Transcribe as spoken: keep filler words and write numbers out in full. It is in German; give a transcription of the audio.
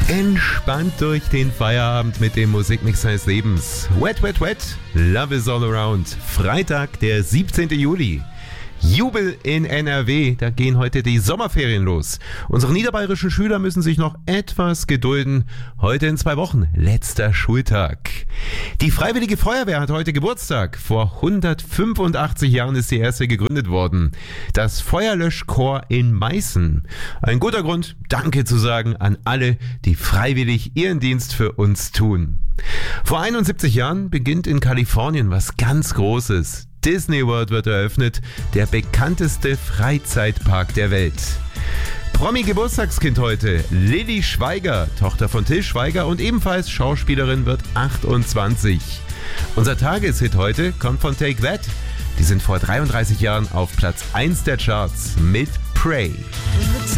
Entspannt durch den Feierabend mit dem Musikmix seines Lebens. Wet, wet, wet, Love is all around. Freitag, der siebzehnten Juli. Jubel in N R W, da gehen heute die Sommerferien los. Unsere niederbayerischen Schüler müssen sich noch etwas gedulden. Heute in zwei Wochen, letzter Schultag. Die Freiwillige Feuerwehr hat heute Geburtstag. Vor hundertfünfundachtzig Jahren ist die erste gegründet worden. Das Feuerlöschkorps in Meißen. Ein guter Grund, Danke zu sagen an alle, die freiwillig ihren Dienst für uns tun. Vor einundsiebzig Jahren beginnt in Kalifornien was ganz Großes. Disney World wird eröffnet, der bekannteste Freizeitpark der Welt. Promi-Geburtstagskind heute, Lilly Schweiger, Tochter von Till Schweiger und ebenfalls Schauspielerin, wird achtundzwanzig. Unser Tageshit heute kommt von Take That. Die sind vor dreiunddreißig Jahren auf Platz eins der Charts mit Pray.